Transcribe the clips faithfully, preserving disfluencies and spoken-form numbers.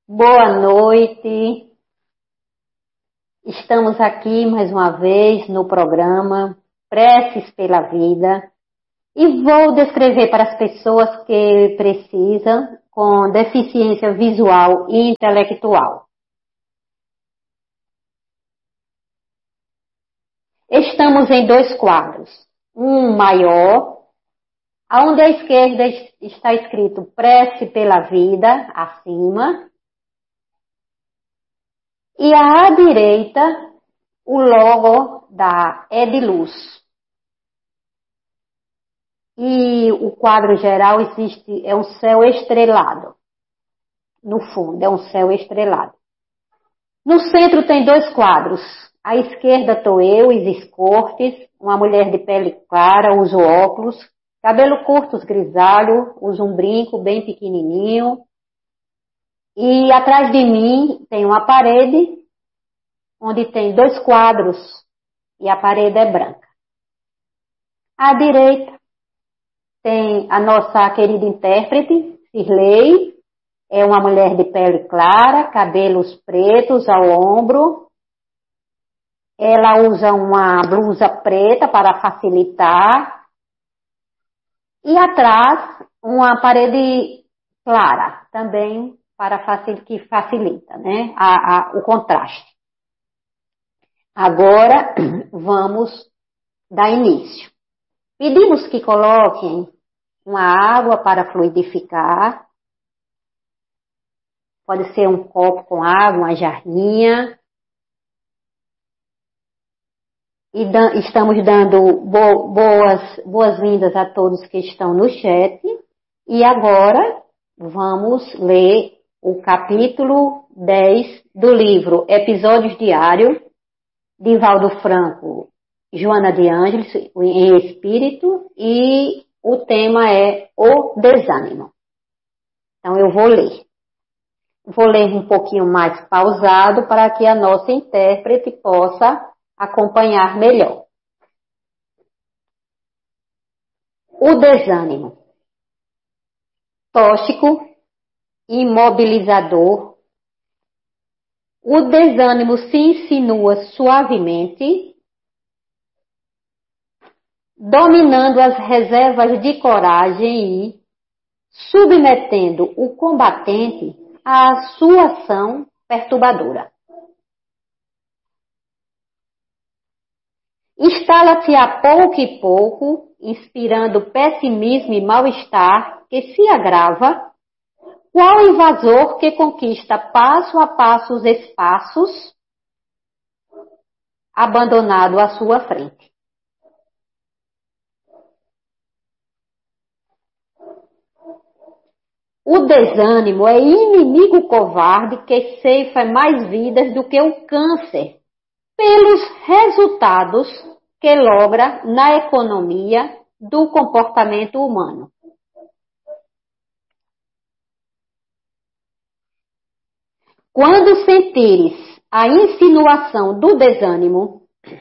Boa noite. Estamos aqui mais uma vez no programa Preces pela Vida e vou descrever para as pessoas que precisam com deficiência visual e intelectual. Estamos em dois quadros, um maior, onde à esquerda está escrito Prece pela Vida, acima, e à direita, o logo da Ediluz. E o quadro geral existe, é um céu estrelado. No fundo, é um céu estrelado. No centro tem dois quadros. À esquerda estou eu, Isis Cortes, uma mulher de pele clara, uso óculos, cabelo curto, grisalho, uso um brinco bem pequenininho. E atrás de mim tem uma parede onde tem dois quadros e a parede é branca. À direita tem a nossa querida intérprete, Cirlei, é uma mulher de pele clara, cabelos pretos ao ombro. Ela usa uma blusa preta para facilitar. E atrás uma parede clara, também para facil, que facilita, né, a, a, o contraste. Agora, vamos dar início. Pedimos que coloquem uma água para fluidificar. Pode ser um copo com água, uma jarrinha. E da, estamos dando bo, boas, boas-vindas a todos que estão no chat. E agora vamos ler o capítulo dez do livro Episódios Diários, de Valdo Franco, Joana de Ângeles, em espírito, e o tema é o desânimo. Então eu vou ler. Vou ler um pouquinho mais pausado para que a nossa intérprete possa acompanhar melhor. O desânimo. Tóxico, imobilizador. O desânimo se insinua suavemente, dominando as reservas de coragem e submetendo o combatente à sua ação perturbadora. Instala-se a pouco e pouco, inspirando pessimismo e mal-estar que se agrava, qual invasor que conquista passo a passo os espaços abandonado à sua frente. O desânimo é inimigo covarde que ceifa mais vidas do que o câncer, pelos resultados que logra na economia do comportamento humano. Quando sentires a insinuação do desânimo,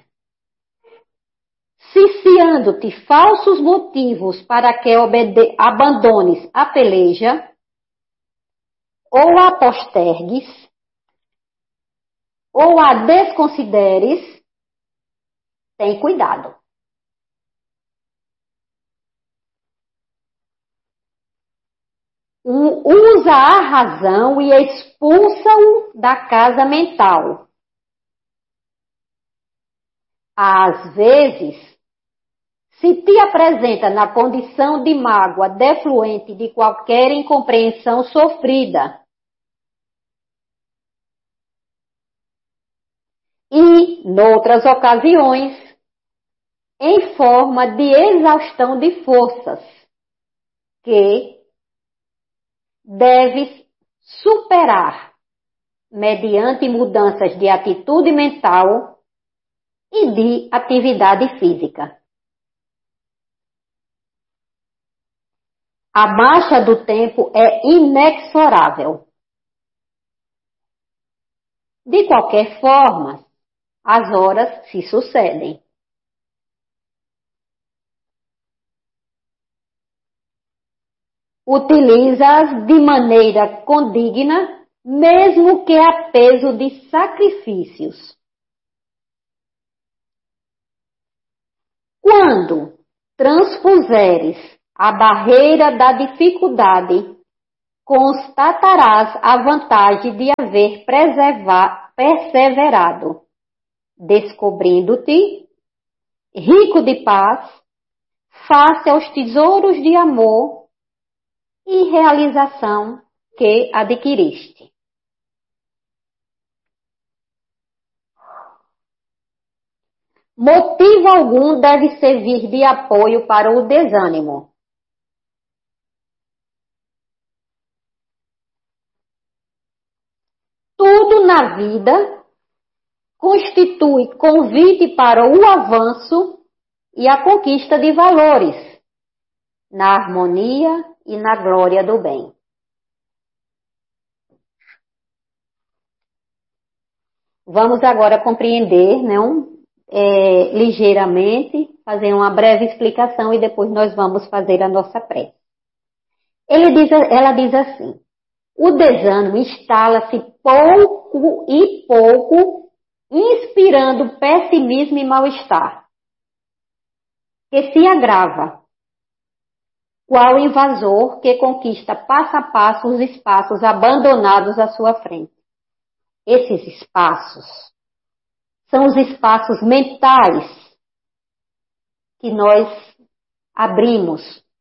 ciciando-te falsos motivos para que obede- abandones a peleja, ou a postergues, ou a desconsideres, tem cuidado. Usa a razão e expulsa-o da casa mental. Às vezes, se te apresenta na condição de mágoa defluente de qualquer incompreensão sofrida, e, noutras ocasiões, em forma de exaustão de forças, que deves superar mediante mudanças de atitude mental e de atividade física. A marcha do tempo é inexorável. De qualquer forma, as horas se sucedem. Utiliza-as de maneira condigna mesmo que a peso de sacrifícios. Quando transpuseres a barreira da dificuldade, constatarás a vantagem de haver perseverado, descobrindo-te rico de paz, face aos tesouros de amor e realização que adquiriste. Motivo algum deve servir de apoio para o desânimo. Tudo na vida constitui convite para o avanço e a conquista de valores, na harmonia e na glória do bem. Vamos agora compreender, não, é, ligeiramente, fazer uma breve explicação e depois nós vamos fazer a nossa prece. Ele diz, ela diz assim: o desânimo instala-se pouco e pouco, inspirando pessimismo e mal-estar, que se agrava, qual invasor que conquista passo a passo os espaços abandonados à sua frente. Esses espaços são os espaços mentais que nós abrimos.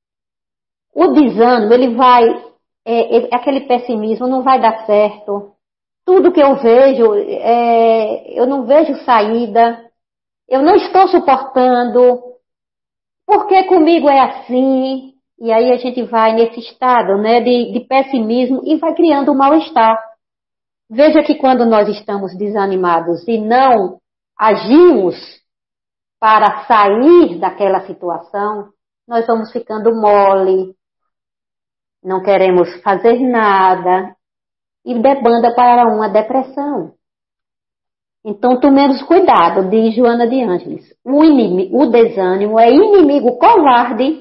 O desânimo, ele vai, é, é, aquele pessimismo, não vai dar certo. Tudo que eu vejo, é, eu não vejo saída. Eu não estou suportando. Por que comigo é assim? E aí a gente vai nesse estado, né, de, de pessimismo e vai criando um mal-estar. Veja que quando nós estamos desanimados e não agimos para sair daquela situação, nós vamos ficando mole, não queremos fazer nada e debanda para uma depressão. Então, tomemos cuidado, diz Joana de Ângeles. O, inimigo, o desânimo é inimigo covarde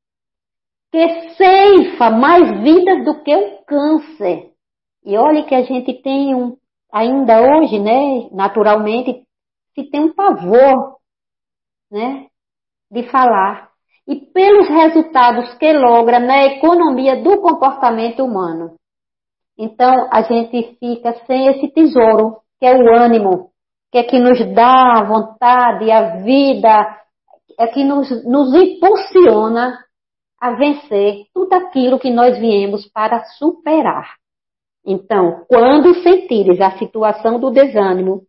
que ceifa mais vidas do que o câncer. E olha que a gente tem um, ainda hoje, né, naturalmente, se tem um pavor, né, de falar. E pelos resultados que logra na economia do comportamento humano. Então, a gente fica sem esse tesouro, que é o ânimo, que é que nos dá a vontade, a vida, é que nos, nos impulsiona a vencer tudo aquilo que nós viemos para superar. Então, quando sentires a situação do desânimo,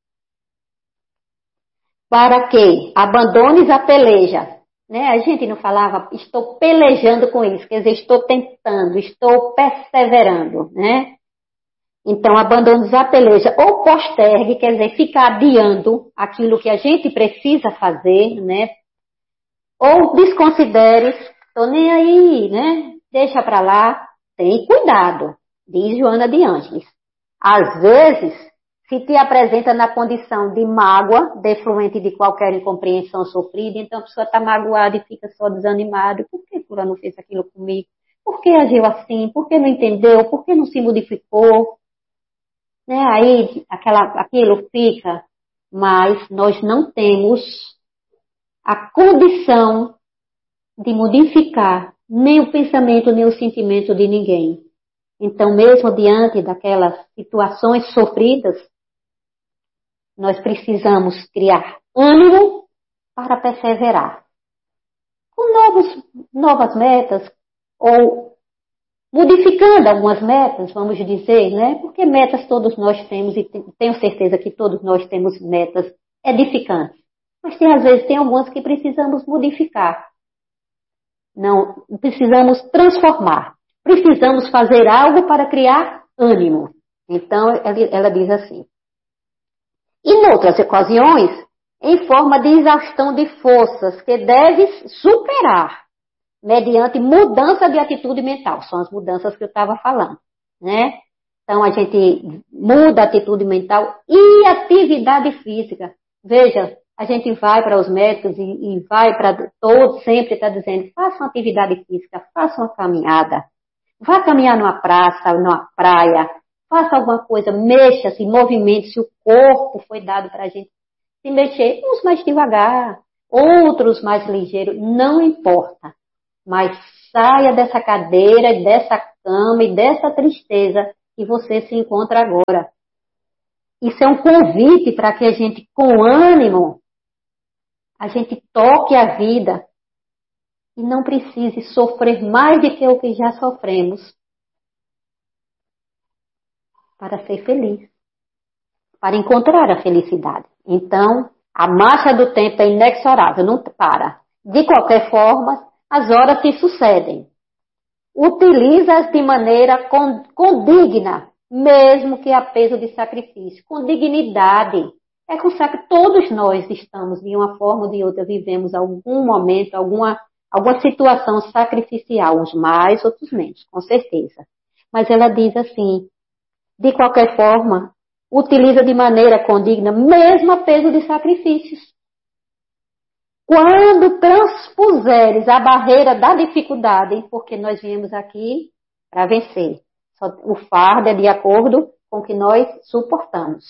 para que abandones a peleja, né? A gente não falava, estou pelejando com isso, quer dizer, estou tentando, estou perseverando, né? Então, abandones a peleja ou postergue, quer dizer, ficar adiando aquilo que a gente precisa fazer, né? Ou desconsidere, estou nem aí, né? Deixa para lá, tem cuidado. Diz Joana de Ângeles. Às vezes, se te apresenta na condição de mágoa, defluente de qualquer incompreensão sofrida, então a pessoa está magoada e fica só desanimada. Por que fulano não fez aquilo comigo? Por que agiu assim? Por que não entendeu? Por que não se modificou? Né? Aí aquela, aquilo fica, mas nós não temos a condição de modificar nem o pensamento, nem o sentimento de ninguém. Então, mesmo diante daquelas situações sofridas, nós precisamos criar ânimo para perseverar. Com novos, novas metas, ou modificando algumas metas, vamos dizer, né? Porque metas todos nós temos, e tenho certeza que todos nós temos metas edificantes. Mas tem, às vezes tem algumas que precisamos modificar. Não, precisamos transformar. Precisamos fazer algo para criar ânimo. Então, ela diz assim. E noutras ocasiões, em forma de exaustão de forças que deves superar, mediante mudança de atitude mental. São as mudanças que eu estava falando, né? Então, a gente muda a atitude mental e atividade física. Veja, a gente vai para os médicos e, e vai para todos, sempre está dizendo, faça uma atividade física, faça uma caminhada. Vá caminhar numa praça, numa praia, Faça alguma coisa, mexa-se, movimente-se. O corpo foi dado para a gente se mexer. Uns mais devagar, outros mais ligeiros, não importa. Mas saia dessa cadeira, dessa cama e dessa tristeza que você se encontra agora. Isso é um convite para que a gente, com ânimo, a gente toque a vida e não precise sofrer mais do que o que já sofremos para ser feliz, para encontrar a felicidade. Então, a marcha do tempo é inexorável, não para. De qualquer forma, as horas se sucedem. Utiliza-as de maneira condigna, mesmo que a peso de sacrifício, com dignidade. É com que todos nós estamos, de uma forma ou de outra, vivemos algum momento, alguma, alguma situação sacrificial, uns mais, outros menos, com certeza. Mas ela diz assim, de qualquer forma, utiliza de maneira condigna, mesmo a peso de sacrifícios. Quando transpuseres a barreira da dificuldade, porque nós viemos aqui para vencer. O fardo é de acordo com o que nós suportamos.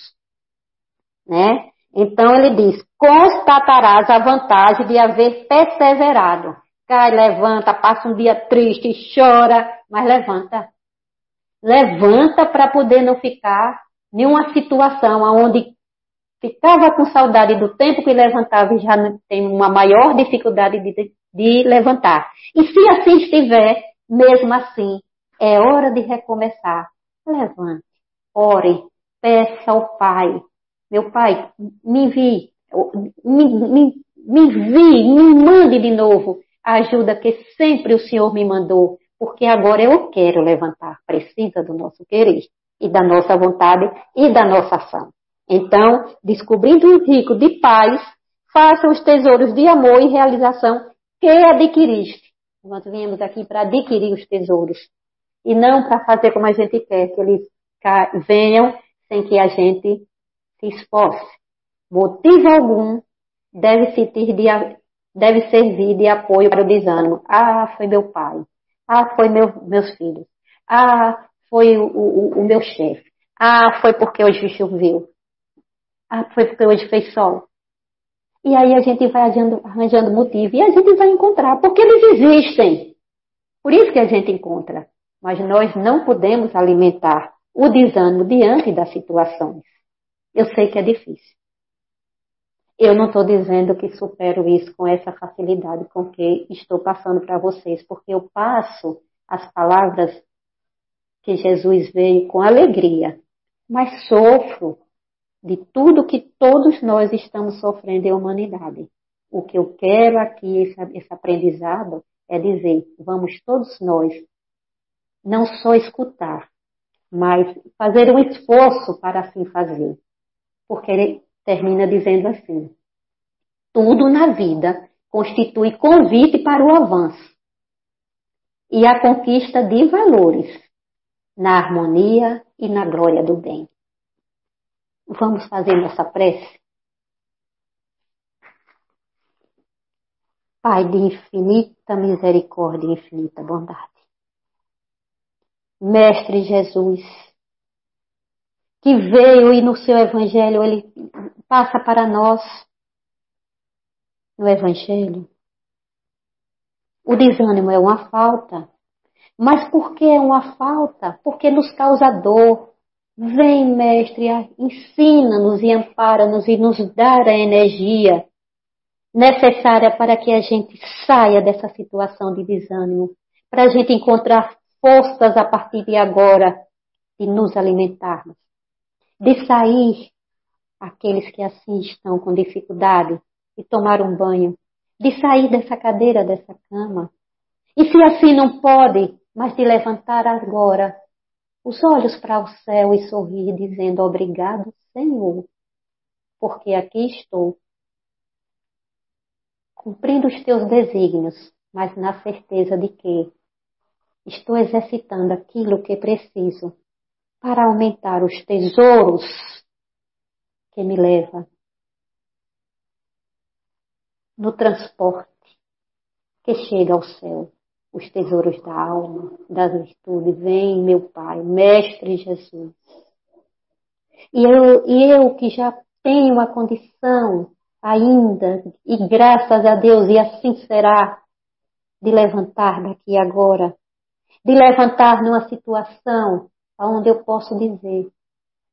Né? Então ele diz, constatarás a vantagem de haver perseverado. Cai, levanta, passa um dia triste, chora, mas levanta. Levanta para poder não ficar em uma situação onde ficava com saudade do tempo que levantava e já tem uma maior dificuldade de, de levantar. E se assim estiver, mesmo assim, é hora de recomeçar. Levante, ore, peça ao Pai. Meu Pai, me envie, me, me, me envie, me mande de novo a ajuda que sempre o Senhor me mandou, porque agora eu quero levantar. Precisa do nosso querer e da nossa vontade e da nossa ação. Então, descobrindo o rico de paz, faça os tesouros de amor e realização que adquiriste. Nós viemos aqui para adquirir os tesouros. E não para fazer como a gente quer, que eles venham sem que a gente se esforce. Motivo algum deve, de, deve servir de apoio para o desânimo. Ah, foi meu pai. Ah, foi meu, meus filhos. Ah, foi o, o, o meu chefe. Ah, foi porque hoje choveu. Ah, foi porque hoje fez sol. E aí a gente vai arranjando, arranjando motivo. E a gente vai encontrar. Porque eles existem. Por isso que a gente encontra. Mas nós não podemos alimentar o desânimo diante das situações. Eu sei que é difícil. Eu não estou dizendo que supero isso com essa facilidade com que estou passando para vocês. Porque eu passo as palavras que Jesus veio com alegria. Mas sofro de tudo que todos nós estamos sofrendo em humanidade. O que eu quero aqui, esse, esse aprendizado, é dizer, vamos todos nós, não só escutar, mas fazer um esforço para assim fazer. Porque ele termina dizendo assim, tudo na vida constitui convite para o avanço e a conquista de valores na harmonia e na glória do bem. Vamos fazer nossa prece? Pai de infinita misericórdia e infinita bondade. Mestre Jesus, que veio e no seu evangelho ele passa para nós, no evangelho. O desânimo é uma falta. Mas por que é uma falta? Porque nos causa dor. Vem, mestre, ensina-nos e ampara-nos e nos dá a energia necessária para que a gente saia dessa situação de desânimo, para a gente encontrar forças a partir de agora de nos alimentarmos, de sair, aqueles que assim estão com dificuldade, de tomar um banho, de sair dessa cadeira, dessa cama. E se assim não pode, mas de levantar agora os olhos para o céu e sorrir dizendo obrigado, Senhor, porque aqui estou, cumprindo os teus desígnios, mas na certeza de que estou exercitando aquilo que preciso para aumentar os tesouros que me leva no transporte que chega ao céu. Os tesouros da alma, das virtudes. Vem, meu Pai, Mestre Jesus. E eu, e eu que já tenho a condição ainda, e graças a Deus, e assim será, de levantar daqui agora, de levantar numa situação onde eu posso dizer,